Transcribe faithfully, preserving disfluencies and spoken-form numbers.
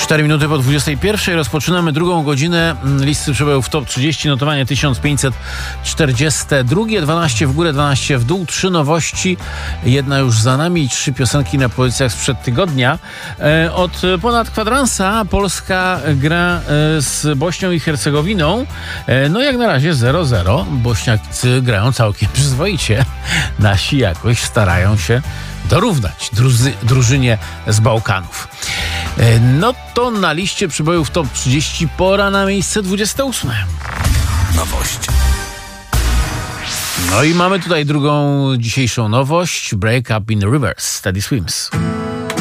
cztery minuty po dwudziestej pierwszej rozpoczynamy drugą godzinę listy przebojów Top trzydzieści, notowanie tysiąc pięćset czterdzieste drugie, dwanaście w górę, dwanaście w dół, trzy nowości, jedna już za nami i trzy piosenki na pozycjach sprzed tygodnia. E, od ponad kwadransa Polska gra e, z Bośnią i Hercegowiną. E, no jak na razie zero zero. Bośniacy grają całkiem przyzwoicie. Nasi jakoś starają się dorównać druzy, drużynie z Bałkanów. E, no to na liście przybojów Top trzydzieści pora na miejsce dwudzieste ósme. Nowość. No i mamy tutaj drugą dzisiejszą nowość. Break Up in Reverse, Steady Swims.